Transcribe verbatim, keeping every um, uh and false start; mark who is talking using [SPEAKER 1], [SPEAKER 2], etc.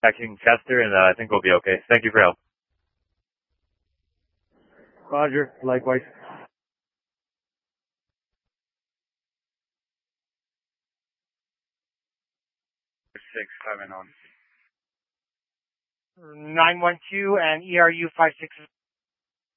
[SPEAKER 1] Catching Chester, and uh, I think we'll be okay. Thank you for help.
[SPEAKER 2] Roger, likewise.
[SPEAKER 1] Six coming on.
[SPEAKER 3] nine one two and E R U five six